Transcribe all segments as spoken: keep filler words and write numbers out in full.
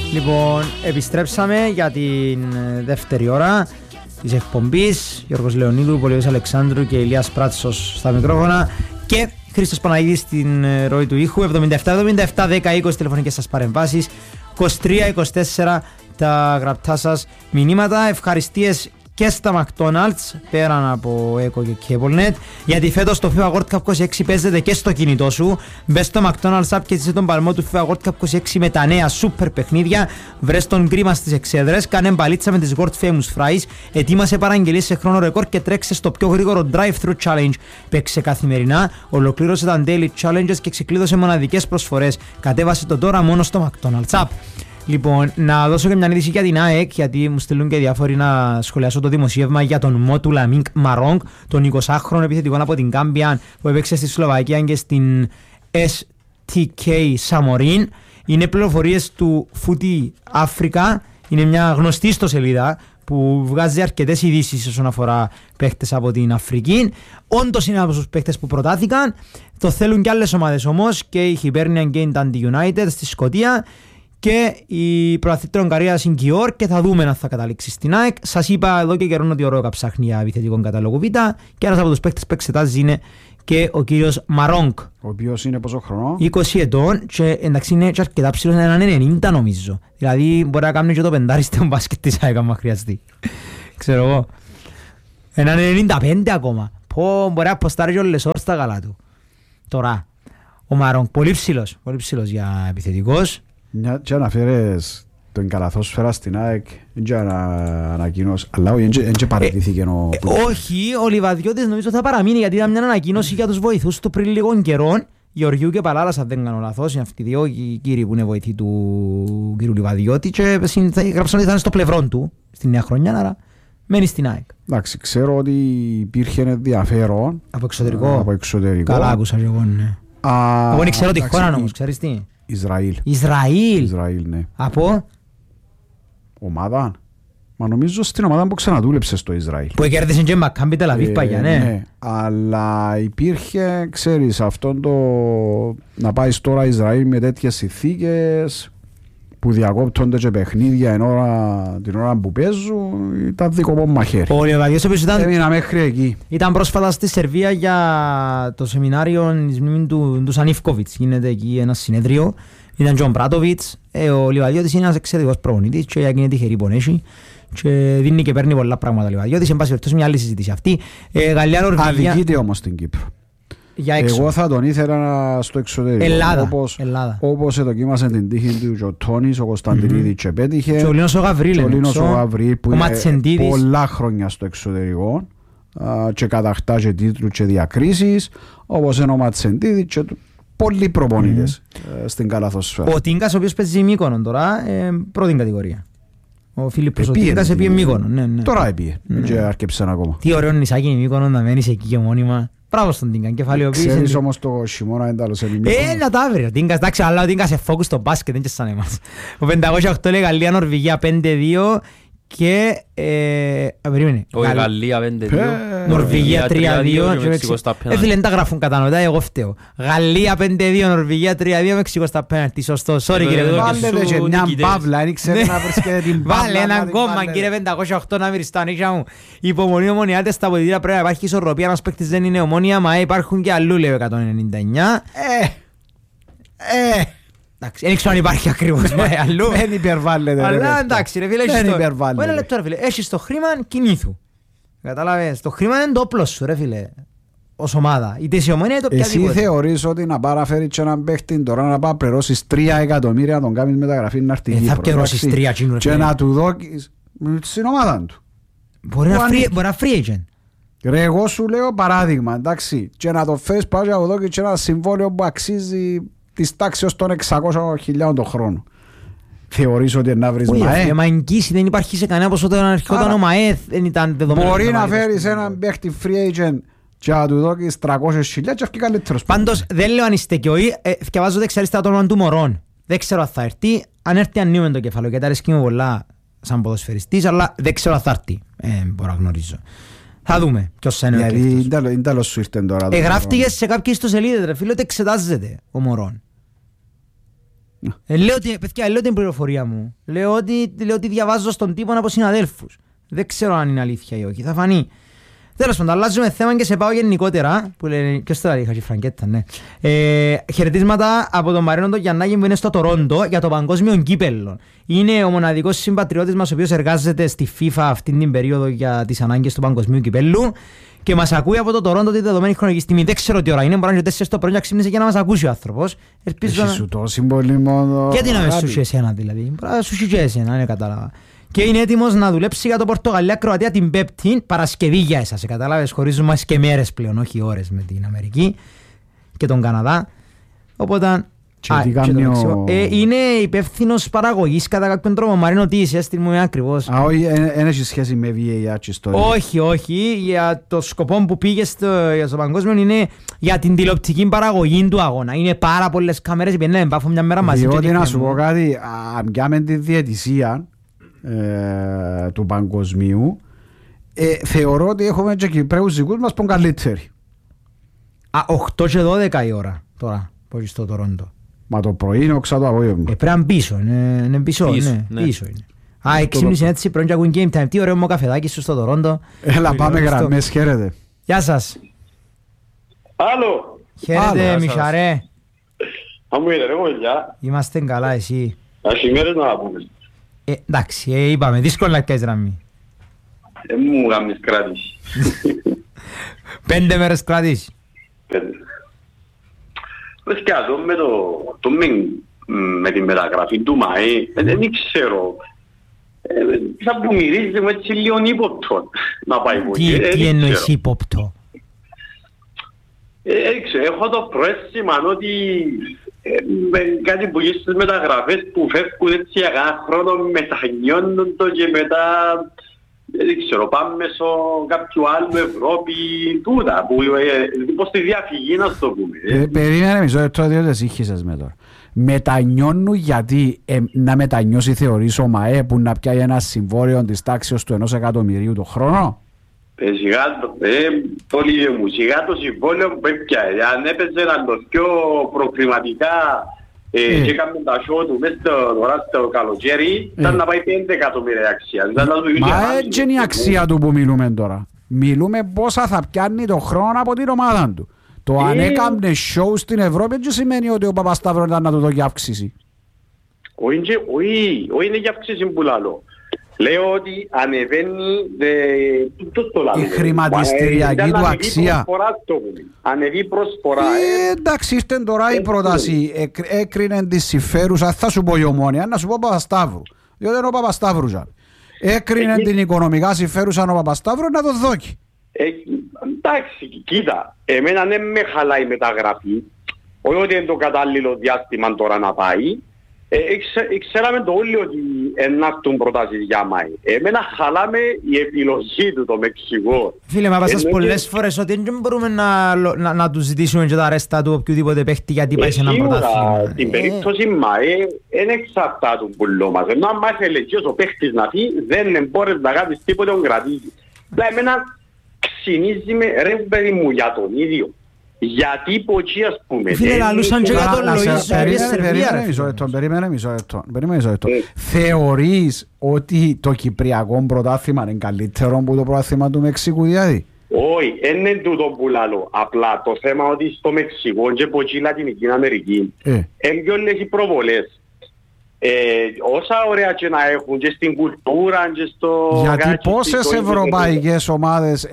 Λοιπόν, επιστρέψαμε για την δεύτερη ώρα της εκπομπής. Γιώργος Λεωνίδου, Πολυβίος Αλεξάνδρου και Ηλίας Πράτσος στα μικρόφωνα και Χρήστος Παναγίδης στην ροή του ήχου. εβδομήντα επτά εβδομήντα επτά δέκα είκοσι τηλεφωνικές σας παρεμβάσεις, είκοσι τρία είκοσι τέσσερα τα γραπτά σας μηνύματα. Ευχαριστίες και στα McDonald's πέραν από Eco και CableNet, γιατί φέτος το FIFA World Cup είκοσι έξι παίζεται και στο κινητό σου. Μπες στο McDonald's App και ζήσε τον παλμό του FIFA World Cup είκοσι έξι με τα νέα super παιχνίδια. Βρες τον κρίμα στις εξέδρες, κάνε μπαλίτσα με τις World Famous Fries, ετοίμασε παραγγελίες σε χρόνο ρεκόρ και τρέξε στο πιο γρήγορο drive-thru challenge. Παίξε καθημερινά, ολοκλήρωσε τα daily challenges και ξεκλείδωσε μοναδικές προσφορές. Κατέβασε το τώρα μόνο στο McDonald's App. Λοιπόν, να δώσω και μια είδηση για την ΑΕΚ, γιατί μου στέλνουν και διάφοροι να σχολιάσω το δημοσίευμα για τον Μότου Λαμίνκ Μαρόγκ, τον εικοσάχρονο επιθετικό από την Κάμπια που έπαιξε στη Σλοβακία και στην ες τι κέι Σαμορίν. Είναι πληροφορίες του Footy Africa, είναι μια γνωστή ιστοσελίδα που βγάζει αρκετές ειδήσεις όσον αφορά παίχτες από την Αφρική. Όντως είναι από τους παίχτες που προτάθηκαν, το θέλουν και άλλες ομάδες όμως, και η Hibernian και η Dundee United στη Σκωτία. Και η προαθλήτρια Ουγγαρίας είναι Κιόρ και θα δούμε αν θα καταλήξει στην ΑΕΚ. Σας είπα εδώ και καιρό ότι ο Ρόκα ψάχνει για επιθετικό κατάλογο Β και ένας από τους παίκτες που εξετάζει είναι και ο κύριος Μαρόγκ. Ο οποίος είναι πόσο χρόνο? είκοσι ετών και εντάξει είναι και αρκετά ψηλός, είναι έναν ενενήντα νομίζω. Δηλαδή μπορεί να κάνει και το πεντάρι στον μπάσκετ της ΑΕΚ αν χρειαστεί. Ξέρω εγώ. Έναν ενενήντα πέντε ακόμα. Πω, μπορεί να αποστάρει και ο Λεσόρ στα καλά του. Τώρα, ο Μαρόγκ πολύ ψηλός, πολύ ψηλός για επιθετικός. Και αναφέρες τον καλαθόσφαιρα στην ΑΕΚ και ανακοίνωσε, αλλά όχι, δεν παραιτήθηκε ο... Όχι, ο Λιβαδιώτης νομίζω θα παραμείνει, γιατί ήταν μια ανακοίνωση για τους βοηθούς του πριν λίγων καιρών. Γεωργιού και Παλάλας, αν δεν κάνω λάθος, είναι αυτοί οι δύο κύριοι που είναι βοηθοί του κύριου Λιβαδιώτη και γράψαν ότι θα είναι στο πλευρό του στη νέα χρονιά, άρα μένει στην ΑΕΚ. Εντάξει, ξέρω ότι υπήρχε ενδιαφέρον από εξωτερικό. Από εξωτερικό. Καλά άκουσα και εγώ, ναι. Α, εγώ δεν ξέρω τη χώρα όμως, ξέρεις τι. Ισραήλ. Ισραήλ. Ισραήλ, ναι. Από ομάδα. Μα νομίζω στην ομάδα που ξαναδούλεψε στο Ισραήλ. Που κέρδισε και Μακάμπι Τελαβίβ παγιά, ναι. ναι. Αλλά υπήρχε, ξέρεις, αυτό το να πάει τώρα Ισραήλ με τέτοιες συνθήκες που διακόπτονται και παιχνίδια εν ώρα, την ώρα που παίζουν, ήταν δίκοπο μαχαίρι. Ο Λιβαδιός ήταν, έμεινα μέχρι εκεί. Ήταν πρόσφατα στη Σερβία για το σεμινάριο της μνήμης του, του Σανίφκοβιτς. Γίνεται εκεί ένα συνέδριο. Ήταν Τζον Πράτοβιτς. Ε, ο Λιβαδιώτης είναι ένας εξαιρετικός προπονητής και έγινε τυχερή πονέση. Και δίνει και παίρνει πολλά πράγματα ο Λιβαδιώτης. Εν πάση περιπτώσει μια άλλη συζήτηση αυτή. Ε, Γαλλία, Νορβηγία. Αδικείται όμως στην Κύπρο. Εγώ θα τον ήθελα στο εξωτερικό. Ελλάδα. Όπως, Ελλάδα. όπως εδοκίμασε την τύχη του και ο Τόνις, ο Κωνσταντινίδης mm-hmm. και πέτυχε. Και ο Λίνος ο Γαβρίλ. Ο Λίνος ο Γαβρίλ που είναι πολλά χρόνια στο εξωτερικό α, και κατακτά και τίτλους και διακρίσεις. Όπως είναι ο Ματσεντίδης και πολλοί προπονητές mm-hmm. στην καλαθόσφαιρα. Ο Τίνκας ο οποίος παίζει Μύκονο τώρα, ε, πρώτη κατηγορία. Ο Φίλιππος ο Τίνκας επίε Μύκονο. Ναι, ναι. Τώρα επίε και αρκεψαν ακόμα. Τι ωραίο νησάκι είναι Μύκονο να μένεις εκεί και μόνιμα. Μπράβο στον Τίνκα, κεφαλαιοποίηση. Ξέρεις όμως το χειμώνα είναι τέλος ελληνικό. Ε, να τα βρει ο Τίνκας, εντάξει, αλλά ο Τίνκας σε φόκους στο μπάσκετ, δεν και σαν εμάς. Ο πεντακόσια οκτώ λέει Γαλλία, Νορβηγία πέντε δύο και... Ε, περίμενε. Όχι, Γαλλία πέντε δύο. Νορβηγία τρία δύο. Έφυλε, δεν τα γράφουν κατανοητά, εγώ φταίω. Γαλλία πέντε δύο, Νορβηγία τρία δύο, Μεξικό στα πέναλτι. Σωστό, sorry κύριε. Βάλετε και μια μπαύλα, δεν ξέρετε να βρίσκετε την μπαύλα. Βάλε έναν κόμμα κύριε πεντακόσια οκτώ να βρεις τα νύχια μου. Υπομονή Ομονιάτες στα αποδυτήρια πρέπει να υπάρχει ισορροπία, ένας παίκτης δεν είναι Ομόνια, μα υπάρχουν και αλλού λέει εκατόν ενενήντα εννιά. Ε, ε. Εντάξει, δεν ξέρω αν υπάρχει ακριβώς αλλού. Δεν υπερβάλλεται. Αλλά εντάξει ρε φίλε, έχεις το χρήμα κινήθου. Κατάλαβες, το χρήμα είναι το όπλο σου ρε φίλε. Ως ομάδα, είτε σε Ομόνια είτε οποιαδήποτε. Εσύ θεωρείς ότι να παραφέρεις και έναν παίχτη τώρα να πάει πληρώσεις τρία εκατομμύρια να τον κάνεις μεταγραφή να έρθει Κύπρο. Θα πληρώσεις τρία κοινού. Και να του δώσεις στην ομάδα του. Μπορεί να free agent. Ρε εγώ σου λέω παράδειγμα, εντάξει, και να το φέρεις πάλι από εδώ και ένα συμβόλαιο που αξίζει της τάξης των εξακόσιων χιλιάδων τον χρόνο. Θεωρείς ότι να βρεις ΜΑΕ. Μα εγγύηση δεν υπάρχει σε κανένα ποσό όταν αρχιόταν ο ΜΑΕ δεν ήταν δεδομένο. Μπορεί να φέρεις έναν παίχτη free agent και να του δώσεις τριακόσιες χιλιάδες και αυκεί καλύτερος. Πάντως δεν λέω αν είστε και όχι, θυκευάζω δεξαριστά το όνομα του Μωρών. Δεν ξέρω αν θα έρθει, αν έρθει ανοίγουμε το κεφάλαιο γιατί αρέσκει μου πολλά σαν ποδοσφαιριστής, αλλά δεν ξέρω αν θα έρθει. Μπορώ να γνωρίζω. Θα δούμε ποιος θα είναι ο κλέφτος. Γιατί τέλος σου ήρθε τώρα. Εγγράφτηκε σε κάποιες ιστοσελίδες ρε φίλε ότι εξετάζεται ο Μωρών. Ε, λέω, ότι, παιδιά, λέω την πληροφορία μου. Λέω ότι, λέω ότι διαβάζω στον τύπο από συναδέλφους. Δεν ξέρω αν είναι αλήθεια ή όχι. Θα φανεί. Τέλος πάντων, αλλάζουμε θέμα και σε πάω γενικότερα. Που λένε, ποιος τώρα είχα και φραγκέτα, ναι. Ε, χαιρετίσματα από τον Μαρίνο τον Γιαννάκη που είναι στο Τορόντο για το παγκόσμιο κύπελλο. Είναι ο μοναδικός συμπατριώτης μας ο οποίος εργάζεται στη FIFA αυτή την περίοδο για τις ανάγκες του παγκοσμίου κυπέλλου. Και μας ακούει από το Τορόντο τη δεδομένη χρονική στιγμή. Δεν ξέρω τι ώρα είναι. Μπορεί να είναι τέσσερις το πρωί να ξύπνησε και να μας ακούσει ο άνθρωπος. Ελπίζω να... σου τόση πολύ μόνο... Γιατί να με σούσει εσένα δηλαδή. Μπορεί να σούσει και εσένα, δεν κατάλαβα. Και είναι έτοιμος να δουλέψει για το Πορτογαλία-Κροατία την Πέμπτη, Παρασκευή για εσάς. Κατάλαβες, χωρίζουμε μας και μέρες πλέον, όχι ώρες με την Αμερική και τον Καναδά. Οπότε. Α, ο... ε, είναι υπεύθυνος παραγωγής κατά κάποιον τρόπο. Μαρίνο, τι είσαι, έστειλ μου ακριβώς. Α, όχι, δεν έχει σχέση με βι έι αρ και ιστορία. Όχι, όχι. Για το σκοπό που πήγε στο, στο παγκόσμιο είναι για την τηλεοπτική παραγωγή του αγώνα. Είναι πάρα πολλές κάμερες που να εμπάφω μια μέρα μαζί. Διότι να σου πω κάτι, αν πιάμε τη διαιτησία ε, του παγκοσμίου, ε, θεωρώ ότι έχουμε και Κυπραίους δικούς μας που καλύτεροι. Α, οκτώ και δώδεκα η ώρα τώρα, που είσαι στο Τορόντο. Μα το πρωί είναι οξά το απόγευμα. Ε, πρέπει να είναι πίσω, είναι, είναι πίσω, πίσω, ναι, ναι. πίσω είναι. Α, εξήμιση έτσι πρώτα και ακούν game time. Τι ωραίο μου καφεδάκι σου στο Τορόντο. Έλα, πάμε γραμμές, χαίρετε. Γεια σας. Άλλο. Χαίρετε, Μιχαρέ. Θα μου είδε, ρε κομμελιά. Είμαστε καλά, εσύ. Αχημέρες να πούμε. Ε, εντάξει, ε, είπαμε, δύσκολο να κάνεις γραμμή. Ε, μου γάμεις κράτηση. Πέντε μέρες κράτηση. Πέντε. Πες και αυτό με το, το με τη μεταγραφή του ΜΑΕ, δεν ξέρω. Θα που μυρίζεται με έτσι λίγο ύποπτο να πάει από εκεί. Τι εννοείς ύποπτο? Έχω το προαίσθημα ότι κάτι που γίνει στις μεταγραφές που φεύγουν έτσι για κάθε χρόνο μετανιώνουν το και μετά δεν ξέρω, πάμε μέσω κάποιου άλλου Ευρώπη, τούτα, που πως τη διαφυγή να στο πούμε. Περίμενε μισό λεπτό, διότι σύγχυσες με τώρα. Μετανιώνουν γιατί ε, να μετανιώσει θεωρείς ο ΜΑΕ που να πιάει ένα συμβόλαιο της τάξης του ενός εκατομμυρίου το χρόνο. Ε, σιγά το, ε, πολύ μου, σιγά το συμβόλαιο που έπιαε, αν έπαιζε να το πιο προκριματικά ε, ε. και έκαμε τα σιό του μέσα στο καλοκαίρι, ήταν ε. να πάει πέντε εκατομμύρια αξία. Μα έτσι είναι η αξία του που μιλούμε τώρα. Μιλούμε πόσα θα πιάνει το χρόνο από την ομάδα του. Το αν έκαμε show στην Ευρώπη δεν σημαίνει ότι ο Παπασταύρος ήταν να του δώσει αύξηση. Όχι είναι για αύξηση που λαλώ. Λέω ότι ανεβαίνει η χρηματιστηριακή του αξία. Ανεβεί προσφορά. Εντάξει, ήρθε τώρα η πρόταση. Έκρινε τη συμφέρουσα. Θα σου πω η Ομόνια, να σου πω Παπασταύρου. Διότι είναι ο Παπασταύρου. Έκρινε την οικονομικά συμφέρουσα ο Παπασταύρου να το δώσει. Ε, εντάξει, κοίτα, εμένα δεν με χαλάει η μεταγραφή, όχι ότι είναι το κατάλληλο διάστημα τώρα να πάει. Ε, ξέραμε το όλοι ότι ενάρτουν προτάσεις για Μάη. Εμένα χαλάμε η επιλογή του το Μεξικό. Φίλε, μα πάσας πολλές φορές ότι δεν μπορούμε να, να, να τους ζητήσουμε και τα ρέστα του οποιοδήποτε παίχτη γιατί πάει σε ένα πρωτάθλημα. Στην περίπτωση Μάη δεν εξαρτάται που λέω μας. Ενώ αν μάθει ελεγγύος ο παίχτης να φύγει δεν μπορείς να κάνεις τίποτε τον κρατήσει. Δηλαδή εμένα ξυνίζει με ρε παιδί μου για τον ίδιο. Γιατί ποτσί ας πούμε. Φίλε λαλούσαν και για τον Λοΐζο. Περίμενε μισό λεπτό, περίμενε μισό λεπτό. Θεωρείς ότι το κυπριακό πρωτάθλημα είναι καλύτερο από το πρωτάθλημα του Μεξικού δηλαδή? Όχι, δεν είναι τούτο που λαλώ. Απλά το θέμα ότι στο Μεξικό και ποτσί Λατινική Αμερική είναι πιο όλες οι προβολές. Ε, όσα ωραία και να έχουν και στην κουλτούρα και στο... Γιατί πόσες ευρωπαϊκές ομάδες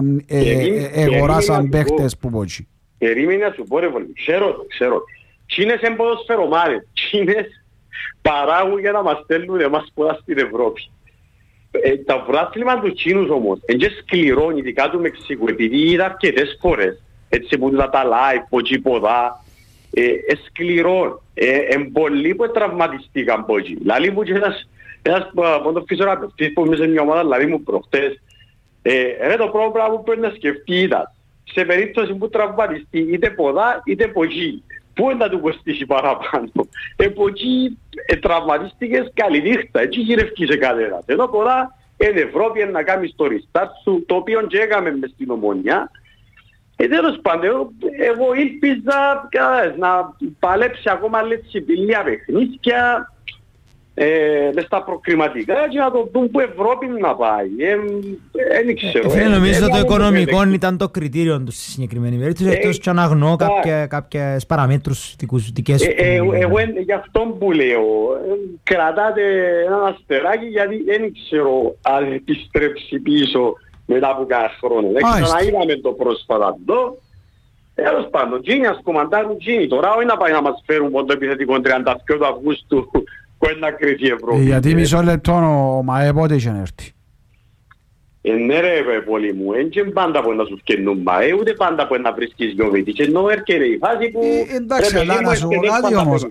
εγωράσαν παίχτες που ποτσί? Περίμενε να σου πω ρε βολή, ξέρω το, ξέρω το. Τσίνες είναι ποδοσφαιρομάδες, τσίνες παράγουν για να μας στέλνουν εμάς πολλά στην Ευρώπη. Ε, τα βράθλημα του Τσίνους όμως, είναι και σκληρό, ειδικά του Μεξικού, επειδή είδα αρκετές φορές, έτσι που είδα τα live, ποτσί ποδά, ε, ε, σκληρό, ε, ε, πολλοί που τραυματιστήκαν ποτσί. Λαλή μου και ένας, ένας ποντοφυσιογραφιστής που είμαι σε μια ομάδα, λαλή μου προχτές, ε, ρε το πρόβλημα που πρέπει να σκεφτεί ήταν. Σε περίπτωση που τραυματιστεί είτε ποδά είτε ποτσί. Πού είναι να του κοστίσει παραπάνω. Ε, ποτσί ε, τραυματίστηκες καλή νύχτα. Έτσι γυρευκείς κανένας. Ενώ ποδά είναι Ευρώπη να κάνεις το restart σου, το οποίο και έκαμε μες στην Ομόνια. Ε, τέλος πάντων, εγώ ήλπιζα να παλέψει ακόμα λίγα παιχνίδια ε, μες στα προκριματικά και να το δουν που Ευρώπη να πάει. Δεν ξέρω. Φίλε, νομίζω ότι το οικονομικό ήταν το κριτήριο του στη συγκεκριμένη περίπτωση, εκτός και αναγνώ κάποιες παραμέτρους δικές του. Εγώ γι' αυτό που λέω, κρατάτε ένα αστεράκι γιατί δεν ξέρω αν επιστρέψει πίσω μετά από κάθε χρόνο. Δεν ξαναείδαμε το πρόσφατα εδώ. Τέλος πάντων, Τζίνι ας κομμαντάρουν Τζίνι. Τώρα όχι να πάει να μας φέρουν πόντο επιθετικό τριάντα δύο του Αυγούστου που είναι να κρυθεί η Ευρώπη. Γιατί μισό λεπτό ο ΜΑΕ πότε είχε έρθει. Ε, ναι ρε πολύ μου, δεν πάντα που να σου φτιαχνούν ΜΑΕ, ούτε πάντα που να βρίσκεις Γιωβίτη. Ενώ έρχεται η φάση που... Εντάξει, αλλά να σου πω κάτι όμως,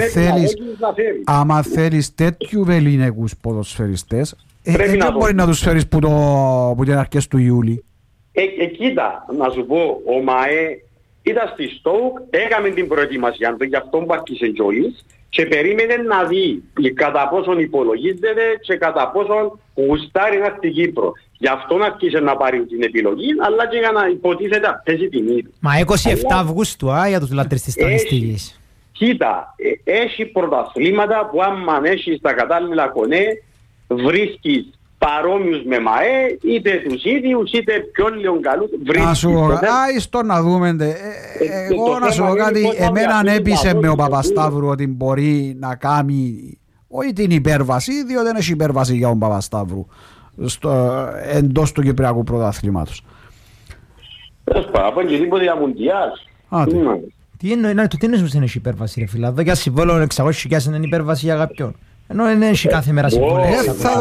άμα θέλεις τέτοιου βεληνικούς ποδοσφαιριστές, δεν μπορεί να τους φέρεις που την αρχές του Ιούλη. Ε, κοίτα, να σου πω, ο ΜΑΕ ήταν στη Στόουκ, έκαμε την προετοιμασία του, γι' αυτό που άρχισε κιόλις και περίμενε να δει κατά πόσον υπολογίζεται και κατά πόσον γουστάρει να στη Κύπρο. Γι' αυτό άρχισε να πάρει την επιλογή, αλλά και για να υποτίθεται αυτές οι τιμές. Μα είκοσι επτά Αυγούστου, α, για τους λάτρες της στατιστικής. Κοίτα, ε, έχει πρωταθλήματα που άμα έχει στα κατάλληλα κονέ, βρίσκεις παρόμοιους με ΜΑΕ, είτε τους ίδιους, είτε πιο λίγο καλούς. Να σου πω, άιστο να δούμε. Εγώ να σου πω κάτι, εμένα ανέπεισε με ο Παπασταύρου ότι μπορεί να κάνει όχι την υπέρβαση, διότι δεν έχει υπέρβαση για τον Παπασταύρου εντός του Κυπριακού πρωταθλήματος. Πες παραπάνω και τίποτε για Μουντιάλ. Τι εννοεί, να το τι εννοείς δεν έχει υπέρβαση ρε φίλα, εδώ και συμβόλαιο εξακόσιες χιλιάδες είναι υπέρβαση για κάποιον. Ενώ δεν έχει κάθε μέρα συμβόλαιο.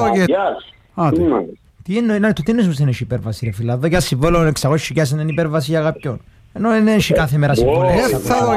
Τι εννοεί, να το τι εννοείς δεν έχει υπέρβαση ρε φίλα, εδώ και συμβόλαιο εξακόσιες χιλιάδες είναι υπέρβαση για κάποιον. Ενώ δεν έχει κάθε μέρα συμβόλαιο.